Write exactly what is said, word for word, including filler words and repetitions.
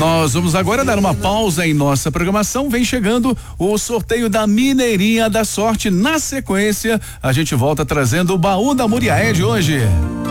Nós vamos agora dar uma pausa em nossa programação. Vem chegando o sorteio da Mineirinha da Sorte. Na sequência, a gente volta trazendo o baú da Muriaé de hoje.